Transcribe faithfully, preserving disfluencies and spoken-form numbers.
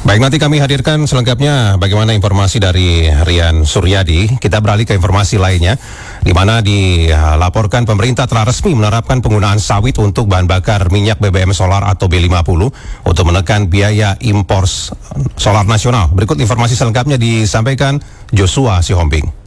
Baik, nanti kami hadirkan selengkapnya bagaimana informasi dari Rian Suryadi. Kita beralih ke informasi lainnya, di mana dilaporkan pemerintah telah resmi menerapkan penggunaan sawit untuk bahan bakar minyak B B M solar atau B lima puluh untuk menekan biaya impor solar nasional. Berikut informasi selengkapnya disampaikan Joshua Sihombing.